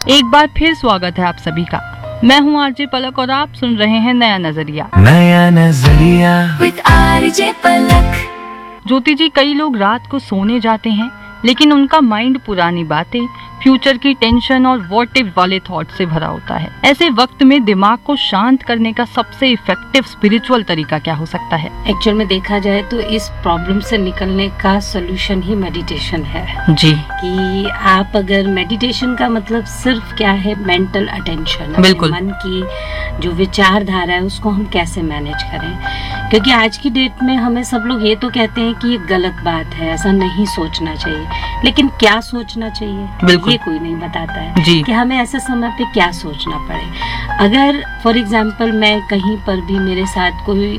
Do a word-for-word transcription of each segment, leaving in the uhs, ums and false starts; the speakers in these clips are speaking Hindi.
एक बार फिर स्वागत है आप सभी का। मैं हूँ आरजे पलक और आप सुन रहे हैं नया नजरिया। नया नजरिया विद आरजे पलक। ज्योति जी, कई लोग रात को सोने जाते हैं लेकिन उनका माइंड पुरानी बातें, फ्यूचर की टेंशन और व्हाट इफ वाले थॉट से भरा होता है। ऐसे वक्त में दिमाग को शांत करने का सबसे इफेक्टिव स्पिरिचुअल तरीका क्या हो सकता है? एक्चुअल में देखा जाए तो इस प्रॉब्लम से निकलने का सोल्यूशन ही मेडिटेशन है जी। कि आप अगर मेडिटेशन का मतलब सिर्फ क्या है, मेंटल अटेंशन, बिल्कुल, मन की जो विचारधारा है उसको हम कैसे मैनेज करें। क्योंकि आज की डेट में हमें सब लोग ये तो कहते हैं कि ये गलत बात है, ऐसा नहीं सोचना चाहिए, लेकिन क्या सोचना चाहिए ये कोई नहीं बताता है जी। कि हमें ऐसे समय पे क्या सोचना पड़े। अगर फॉर एग्जाम्पल मैं कहीं पर भी मेरे साथ कोई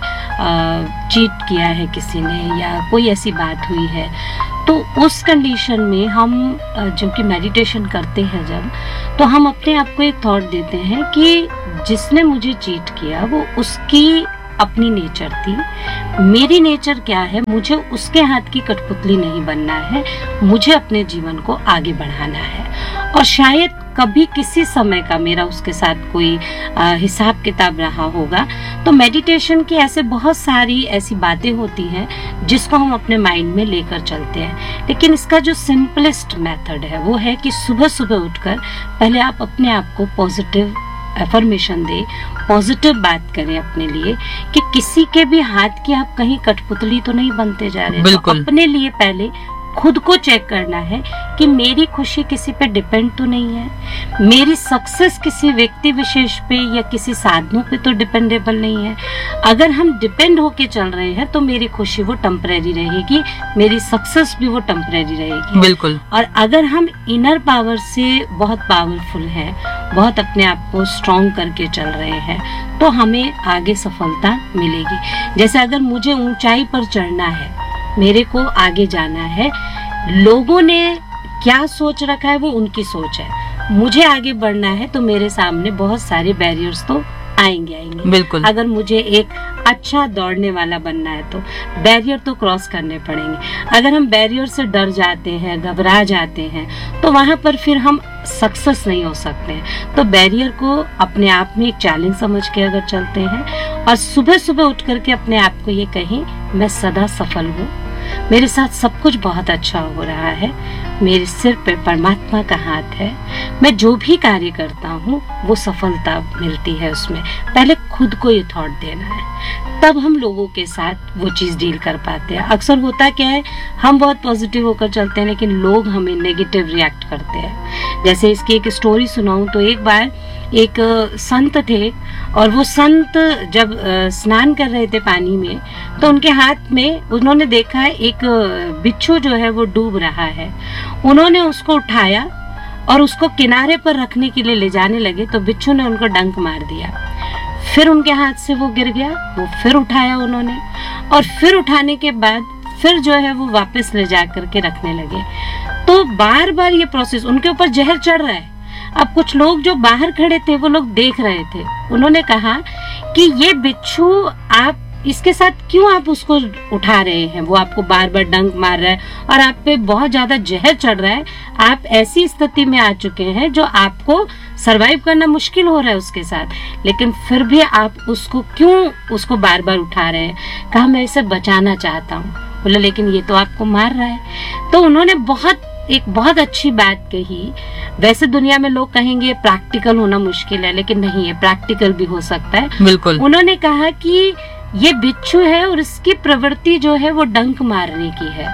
चीट किया है किसी ने या कोई ऐसी बात हुई है, तो उस कंडीशन में हम जो कि मेडिटेशन करते हैं जब, तो हम अपने आप को एक थॉट देते हैं कि जिसने मुझे चीट किया वो उसकी अपनी नेचर थी, मेरी नेचर क्या है, मुझे उसके हाथ की कठपुतली नहीं बनना है, मुझे अपने जीवन को आगे बढ़ाना है। और शायद कभी किसी समय का मेरा उसके साथ कोई आ, हिसाब किताब रहा होगा। तो मेडिटेशन की ऐसे बहुत सारी ऐसी बातें होती हैं जिसको हम अपने माइंड में लेकर चलते हैं, लेकिन इसका जो सिंपलेस्ट मेथड है वो है कि सुबह सुबह उठकर पहले आप अपने आप को पॉजिटिव एफर्मेशन दे, पॉजिटिव बात करें अपने लिए कि किसी के भी हाथ की आप कहीं कठपुतली तो नहीं बनते जा रहे। तो अपने लिए पहले खुद को चेक करना है कि मेरी खुशी किसी पे डिपेंड तो नहीं है, मेरी सक्सेस किसी व्यक्ति विशेष पे या किसी साधनों पे तो डिपेंडेबल नहीं है। अगर हम डिपेंड होके चल रहे हैं तो मेरी खुशी वो टेम्परेरी रहेगी, मेरी सक्सेस भी वो टेम्परेरी रहेगी। बिल्कुल। और अगर हम इनर पावर से बहुत पावरफुल हैं, बहुत अपने आप को स्ट्रॉन्ग करके चल रहे हैं, तो हमें आगे सफलता मिलेगी। जैसे अगर मुझे ऊंचाई पर चढ़ना है, मेरे को आगे जाना है, लोगों ने क्या सोच रखा है वो उनकी सोच है, मुझे आगे बढ़ना है तो मेरे सामने बहुत सारे बैरियर्स तो आएंगे आएंगे बिल्कुल। अगर मुझे एक अच्छा दौड़ने वाला बनना है तो बैरियर तो क्रॉस करने पड़ेंगे। अगर हम बैरियर से डर जाते हैं, घबरा जाते हैं, तो वहां पर फिर हम सक्सेस नहीं हो सकते हैं। तो बैरियर को अपने आप में एक चैलेंज समझ के अगर चलते हैं और सुबह सुबह उठ करके अपने आप को ये कहें, मैं सदा सफल हूँ, मेरे साथ सब कुछ बहुत अच्छा हो रहा है, मेरे सिर पे परमात्मा का हाथ है, मैं जो भी कार्य करता हूँ वो सफलता मिलती है उसमें। पहले खुद को ये थॉट देना है, तब हम लोगों के साथ वो चीज डील कर पाते हैं। अक्सर होता क्या है, हम बहुत पॉजिटिव होकर चलते हैं लेकिन लोग हमें नेगेटिव रिएक्ट करते हैं। जैसे इसकी एक स्टोरी सुनाऊं तो एक बार एक संत थे और वो संत जब स्नान कर रहे थे पानी में, तो उनके हाथ में उन्होंने देखा एक बिच्छू जो है वो डूब रहा है। उन्होंने उसको उठाया और उसको किनारे पर रखने के लिए ले जाने लगे तो बिच्छू ने उनको डंक मार दिया। फिर उनके हाथ से वो गिर गया, वो फिर उठाया उन्होंने और फिर उठाने के बाद फिर जो है वो वापस ले जा करके रखने लगे। तो बार बार ये प्रोसेस, उनके ऊपर जहर चढ़ रहा है। अब कुछ लोग जो बाहर खड़े थे वो लोग देख रहे थे, उन्होंने कहा कि ये बिच्छू, आप इसके साथ क्यों आप उसको उठा रहे हैं, वो आपको बार बार डंक मार रहा है और आप पे बहुत ज्यादा जहर चढ़ रहा है, आप ऐसी स्थिति में आ चुके हैं जो आपको सरवाइव करना मुश्किल हो रहा है उसके साथ, लेकिन फिर भी आप उसको क्यों उसको बार बार उठा रहे हैं। कहा मैं इसे बचाना चाहता हूँ। बोला लेकिन ये तो आपको मार रहा है। तो उन्होंने बहुत एक बहुत अच्छी बात कही। वैसे दुनिया में लोग कहेंगे प्रैक्टिकल होना मुश्किल है, लेकिन नहीं, है प्रैक्टिकल भी हो सकता है। बिल्कुल। उन्होंने कहा कि ये बिच्छू है और इसकी प्रवृत्ति जो है वो डंक मारने की है,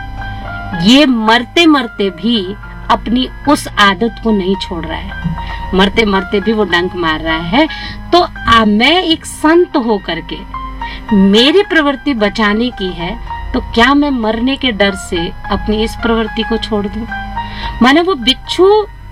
ये मरते मरते भी अपनी उस आदत को नहीं छोड़ रहा है, मरते मरते भी वो डंक मार रहा है। तो आ, मैं एक संत हो करके मेरी प्रवृत्ति बचाने की है, तो क्या मैं मरने के डर से अपनी इस प्रवृत्ति को छोड़ दूं? माने वो बिच्छू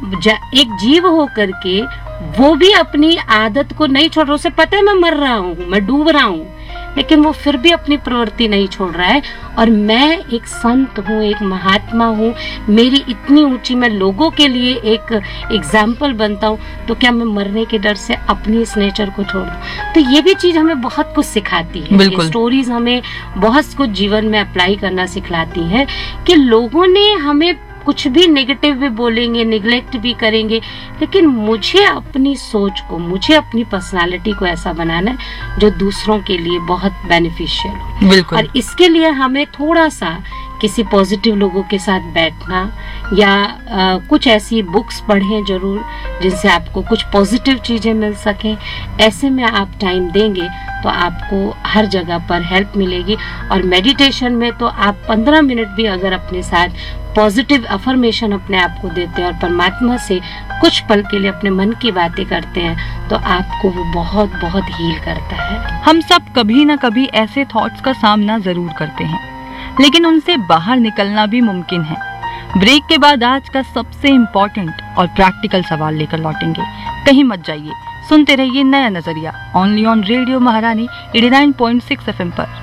एक जीव हो करके वो भी अपनी आदत को नहीं छोड़ रहा, उसे पता है मैं मर रहा हूँ, मैं डूब रहा हूँ, लेकिन वो फिर भी अपनी प्रवृत्ति नहीं छोड़ रहा है। और मैं एक संत हूँ, एक महात्मा हूँ, मेरी इतनी ऊंची, मैं लोगों के लिए एक एग्जाम्पल बनता हूँ, तो क्या मैं मरने के डर से अपनी इस नेचर को छोड़ दूं? तो ये भी चीज हमें बहुत कुछ सिखाती है। ये स्टोरीज हमें बहुत कुछ जीवन में अप्लाई करना सिखलाती है कि लोगों ने हमें कुछ भी नेगेटिव भी बोलेंगे, निगलेक्ट भी करेंगे, लेकिन मुझे अपनी सोच को, मुझे अपनी पर्सनालिटी को ऐसा बनाना है जो दूसरों के लिए बहुत बेनिफिशियल हो। बिल्कुल। और इसके लिए हमें थोड़ा सा किसी पॉजिटिव लोगों के साथ बैठना या आ, कुछ ऐसी बुक्स पढ़ें जरूर जिनसे आपको कुछ पॉजिटिव चीजें मिल सकें। ऐसे में आप टाइम देंगे तो आपको हर जगह पर हेल्प मिलेगी। और मेडिटेशन में तो आप पंद्रह मिनट भी अगर अपने साथ पॉजिटिव अफर्मेशन अपने आप को देते हैं और परमात्मा से कुछ पल के लिए अपने मन की बातें करते हैं तो आपको वो बहुत बहुत हील करता है। हम सब कभी ना कभी ऐसे थॉट्स का सामना जरूर करते हैं, लेकिन उनसे बाहर निकलना भी मुमकिन है। ब्रेक के बाद आज का सबसे इम्पोर्टेंट और प्रैक्टिकल सवाल लेकर लौटेंगे। कहीं मत जाइए, सुनते रहिए नया नजरिया, ओनली ऑन रेडियो महारानी eighty nine point six F M पर।